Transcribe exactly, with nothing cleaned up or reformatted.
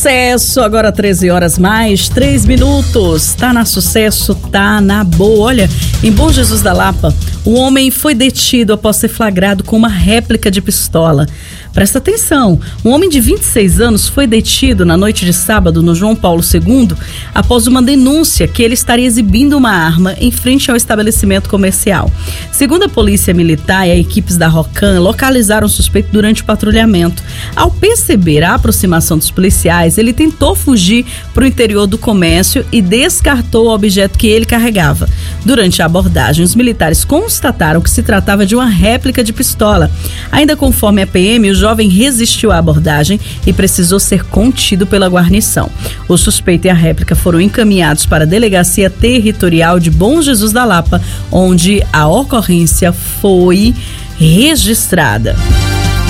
Sucesso, agora treze horas mais três minutos. Tá na Sucesso, tá na boa. Olha, em Bom Jesus da Lapa, um homem foi detido após ser flagrado com uma réplica de pistola. Presta atenção, um homem de vinte e seis anos foi detido na noite de sábado no João Paulo segundo após uma denúncia que ele estaria exibindo uma arma em frente ao estabelecimento comercial. Segundo a polícia militar e as equipes da ROCAM, localizaram o suspeito durante o patrulhamento. Ao perceber a aproximação dos policiais, ele tentou fugir para o interior do comércio e descartou o objeto que ele carregava. Durante a abordagem, os militares constataram que se tratava de uma réplica de pistola. Ainda conforme a P M, o jovem resistiu à abordagem e precisou ser contido pela guarnição. O suspeito e a réplica foram encaminhados para a Delegacia Territorial de Bom Jesus da Lapa, onde a ocorrência foi registrada.